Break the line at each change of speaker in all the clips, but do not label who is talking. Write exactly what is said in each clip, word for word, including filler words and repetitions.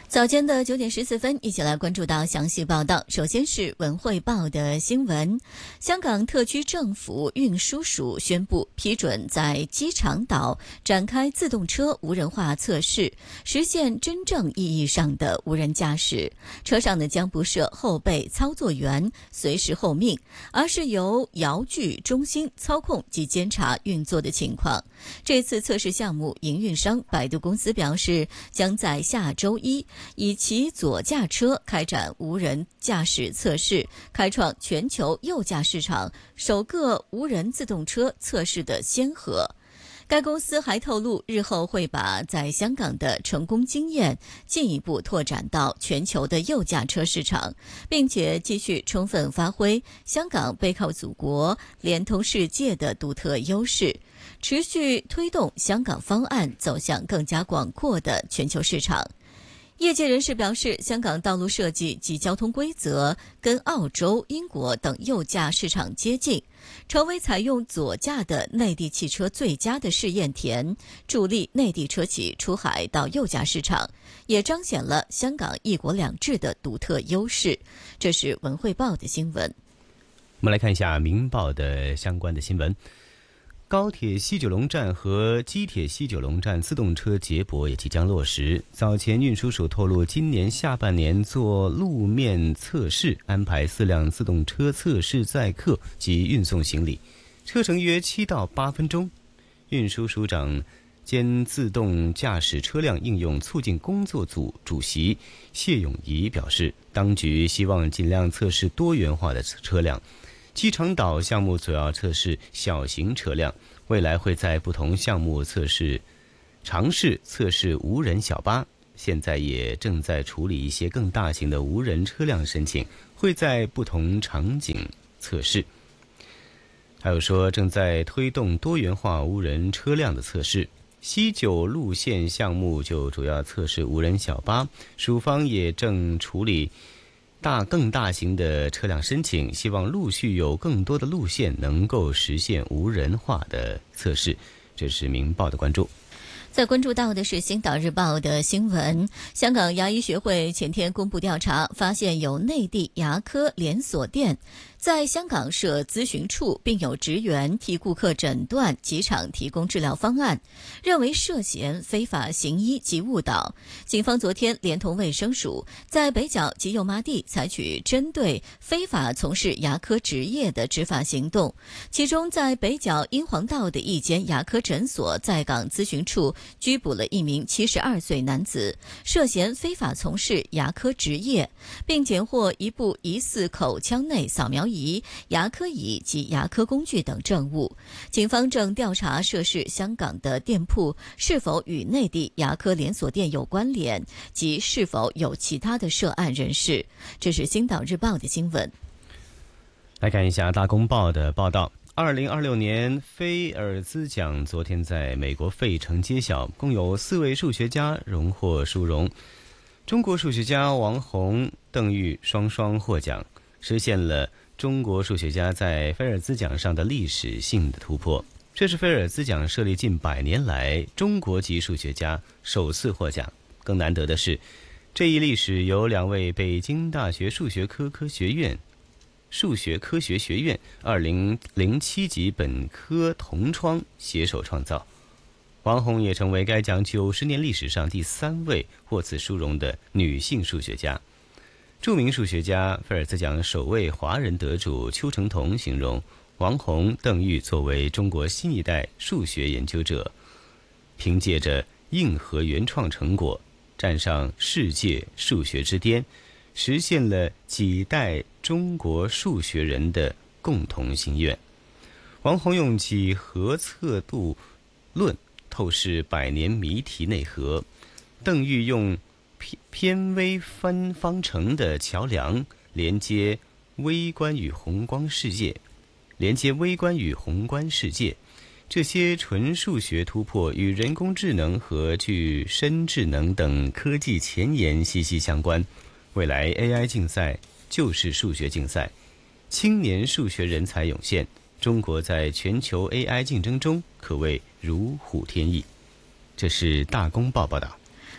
早间的九点十四分，一起来关注到详细报道。首先是文汇报的新闻：香港特区政府运输署宣布批准在机场岛展开自动车无人化测试，实现真正意义上的无人驾驶。车上呢将不设后备操作员随时候命，而是由遥距中心操控及监察运作的情况。这次测试项目营运商百度公司表示，将在下周一以其左驾车开展无人驾驶测试，开创全球右驾市场首个无人自动车测试的先河。该公司还透露，日后会把在香港的成功经验进一步拓展到全球的右驾车市场，并且继续充分发挥香港背靠祖国、连通世界的独特优势，持续推动香港方案走向更加广阔的全球市场。业界人士表示，香港道路设计及交通规则跟澳洲、英国等右驾市场接近，成为采用左驾的内地汽车最佳的试验田，助力内地车企出海到右驾市场，也彰显了香港一国两制的独特优势。这是文汇报的新闻。
我们来看一下明报的相关的新闻。高铁西九龙站和机铁西九龙站自动车接驳也即将落实。早前运输署透露，今年下半年做路面测试，安排四辆自动车测试载客及运送行李，车程约七到八分钟。运输署长兼自动驾驶车辆应用促进工作组主席谢永仪表示，当局希望尽量测试多元化的车辆。机场岛项目主要测试小型车辆，未来会在不同项目测试尝试测试无人小巴，现在也正在处理一些更大型的无人车辆申请，会在不同场景测试。还有说正在推动多元化无人车辆的测试，西九路线项目就主要测试无人小巴，署方也正处理大更大型的车辆申请，希望陆续有更多的路线能够实现无人化的测试。这是明报的关注。
再关注到的是《星岛日报》的新闻，香港牙医学会前天公布调查，发现有内地牙科连锁店在香港设咨询处，并有职员替顾客诊断及场提供治疗方案，认为涉嫌非法行医及误导。警方昨天连同卫生署在北角及油麻地采取针对非法从事牙科职业的执法行动，其中在北角英皇道的一间牙科诊所在港咨询处拘捕了一名七十二岁男子，涉嫌非法从事牙科职业，并检获一部疑似口腔内扫描仪、牙科椅及牙科工具等证物。警方正调查涉事香港的店铺是否与内地牙科连锁店有关联，及是否有其他的涉案人士。这是《星岛日报》的新闻。
来看一下《大公报》的报道。二零二六年菲尔兹奖昨天在美国费城揭晓，共有四位数学家荣获殊荣。中国数学家王洪、邓玉双双获奖，实现了中国数学家在菲尔兹奖上的历史性的突破。这是菲尔兹奖设立近百年来中国籍数学家首次获奖。更难得的是，这一历史由两位北京大学数学科科学院数学科学学院二零零七级本科同窗携手创造。王洪也成为该奖九十年历史上第三位获此殊荣的女性数学家。著名数学家、菲尔兹奖首位华人得主邱成桐形容王洪、邓玉作为中国新一代数学研究者，凭借着硬核原创成果，站上世界数学之巅，实现了几代中国数学人的共同心愿。王洪用几何测度论透视百年谜题内核，邓玉用偏微分方程的桥梁连接微观与宏观世界，连接微观与宏观世界。这些纯数学突破与人工智能和具深智能等科技前沿息息相关。未来 A I 竞赛就是数学竞赛，青年数学人才涌现，中国在全球 A I 竞争中可谓如虎添翼。这是大公报报道。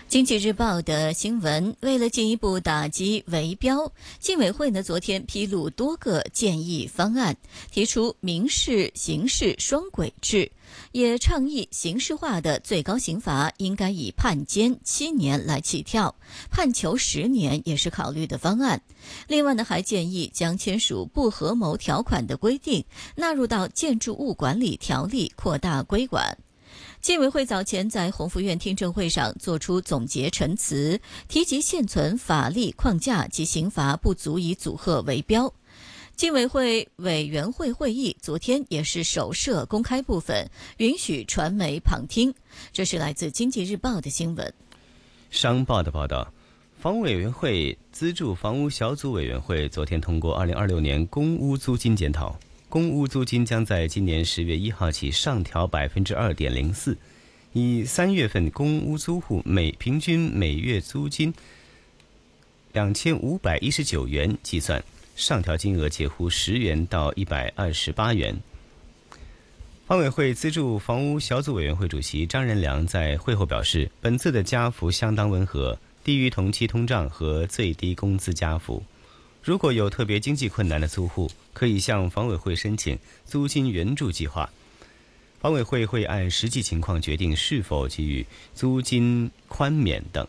经济日报的新闻，为了进一步打击围标，竞委会呢昨天披露多个建议方案，提出民事、刑事双轨制，也倡议刑事化的最高刑罚应该以判监七年来起跳，判囚十年也是考虑的方案。另外呢，还建议将签署不合谋条款的规定纳入到建筑物管理条例，扩大规管。竞委会早前在宏福院听证会上作出总结陈词，提及现存法律框架及刑罚不足以阻吓围标。竞委会委员会会议昨天也是首设公开部分，允许传媒旁听。这是来自经济日报的新闻。
商报的报道，房屋委员会资助房屋小组委员会昨天通过二零二六年公屋租金检讨，公屋租金将在今年十月一号起上调百分之二点零四，以三月份公屋租户每平均每月租金两千五百一十九元计算，上调金额介乎十元到一百二十八元。房委会资助房屋小组委员会主席张仁良在会后表示，本次的加幅相当温和，低于同期通胀和最低工资加幅。如果有特别经济困难的租户，可以向房委会申请租金援助计划，房委会会按实际情况决定是否给予租金宽免等。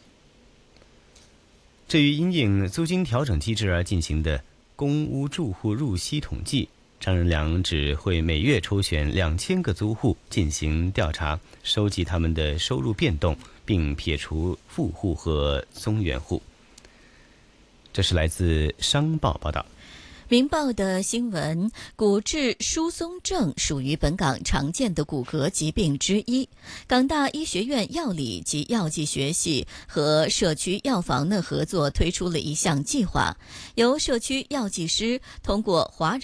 至于因应租金调整机制而进行的公屋住户入息统计，张仁良只会每月抽选两千个租户进行调查，收集他们的收入变动，并撇除富户和松原户。这是来自商报报道。
明报的新闻，骨质疏松症属于本港常见的骨骼疾病之一。港大医学院药理及药剂学系和社区药房呢合作推出了一项计划，由社区药剂师通过华人